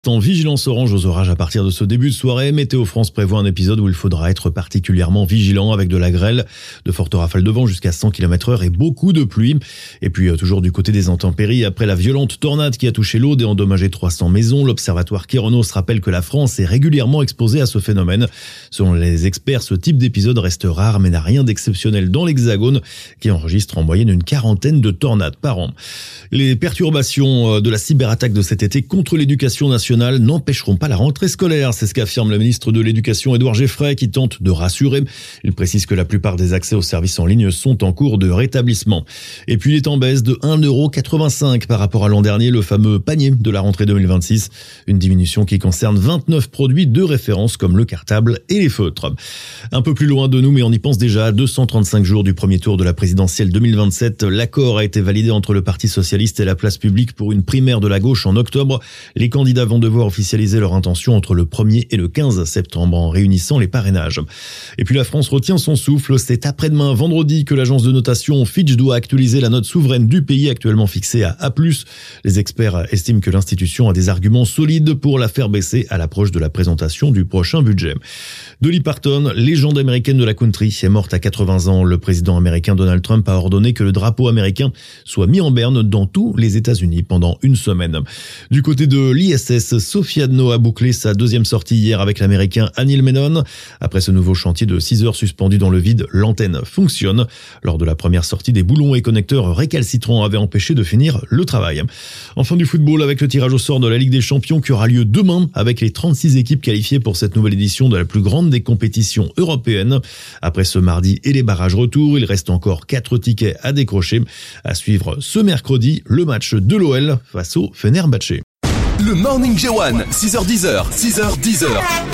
En vigilance orange aux orages à partir de ce début de soirée, Météo France prévoit un épisode où il faudra être particulièrement vigilant avec de la grêle, de fortes rafales de vent jusqu'à 100 km/h et beaucoup de pluie. Et puis toujours du côté des intempéries, après la violente tornade qui a touché l'Aude et endommagé 300 maisons, l'observatoire Kéronos rappelle que la France est régulièrement exposée à ce phénomène. Selon les experts, ce type d'épisode reste rare mais n'a rien d'exceptionnel dans l'Hexagone qui enregistre en moyenne une quarantaine de tornades par an. Les perturbations de la cyberattaque de cet été contre l'éducation nationale n'empêcheront pas la rentrée scolaire. C'est ce qu'affirme le ministre de l'Éducation Édouard Geoffrey qui tente de rassurer. Il précise que la plupart des accès aux services en ligne sont en cours de rétablissement. Et puis il est en baisse de 1,85 € par rapport à l'an dernier, le fameux panier de la rentrée 2026. Une diminution qui concerne 29 produits de référence comme le cartable et les feutres. Un peu plus loin de nous, mais on y pense déjà, à 235 jours du premier tour de la présidentielle 2027, l'accord a été validé entre le Parti socialiste et la place publique pour une primaire de la gauche en octobre. Les candidats vont devoir officialiser leur intention entre le 1er et le 15 septembre en réunissant les parrainages. Et puis la France retient son souffle. C'est après-demain, vendredi, que l'agence de notation Fitch doit actualiser la note souveraine du pays actuellement fixée à A+. Les experts estiment que l'institution a des arguments solides pour la faire baisser à l'approche de la présentation du prochain budget. Dolly Parton, légende américaine de la country, est morte à 80 ans. Le président américain Donald Trump a ordonné que le drapeau américain soit mis en berne dans tous les États-Unis pendant une semaine. Du côté de l'ISS, Sophia Dno a bouclé sa deuxième sortie hier avec l'américain Anil Menon. Après ce nouveau chantier de 6 heures suspendu dans le vide, l'antenne fonctionne. Lors de la première sortie, des boulons et connecteurs récalcitrants avaient empêché de finir le travail. Enfin du football avec le tirage au sort de la Ligue des Champions qui aura lieu demain avec les 36 équipes qualifiées pour cette nouvelle édition de la plus grande des compétitions européennes. Après ce mardi et les barrages retour, il reste encore 4 tickets à décrocher. À suivre ce mercredi, le match de l'OL face au Fenerbahçe. Le Morning J1, 6h10, 6h10.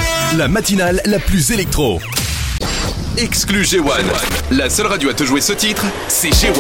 La matinale la plus électro. Exclu J1. La seule radio à te jouer ce titre, c'est J1.